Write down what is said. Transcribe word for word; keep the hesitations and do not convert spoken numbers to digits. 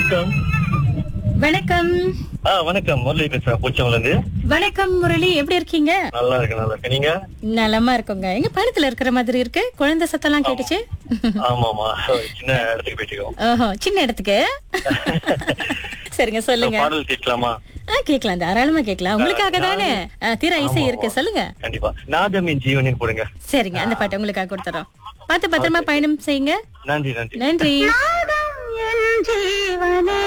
வணக்கம். வணக்கம். ஆ வணக்கம், முரளி பேசுறேன் பூச்சவங்கல இருந்து. வணக்கம் முரளி, எப்படி இருக்கீங்க? நல்லா இருக்கு, நல்லா இருக்கு. நீங்க? நலமா இருக்கோங்க. எங்க படத்துல இருக்கிற மாதிரி இருக்கு, குழந்தை சத்தம்லாம் கேட்டுச்சு. ஆமாமா, சின்ன இடத்துக்கு போயிட்டுக்கோம். ஓஹோ, சின்ன இடத்துக்கு. சரிங்க, சொல்லுங்க. பாடல் கேட்கலாமா? ஆ, கேட்கலாம், தாராளமா கேட்கலாம். உங்களுக்காக தானே தீர இசை இருக்கு, சொல்லுங்க. கண்டிப்பா, நாதமின் ஜீவனின் போடுங்க. சரிங்க, அந்த பாட்டு உங்களுக்காக கொடுத்துறோம். பார்த்து பத்திரமா பயணம் செய்யுங்க. நன்றி நன்றி நன்றி. நாதம் என் ஜீவனே